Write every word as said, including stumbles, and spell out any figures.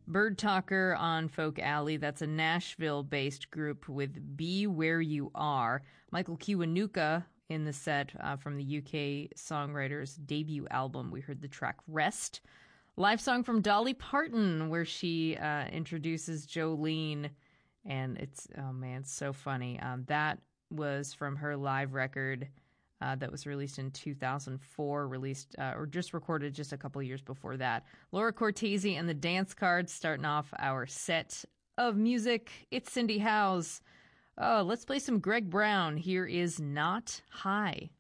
Bird Talker on Folk Alley. That's a Nashville-based group with Be Where You Are. Michael Kiwanuka in the set uh, from the U K songwriter's debut album. We heard the track Rest. Live song from Dolly Parton where she uh, introduces Jolene. And it's, oh man, it's so funny. Um, that was from her live record uh, that was released in two thousand four, released uh, or just recorded just a couple years before that. Laura Cortese and the Dance Cards starting off our set of music. It's Cindy Howes. Oh, let's play some Greg Brown. Here is Not High.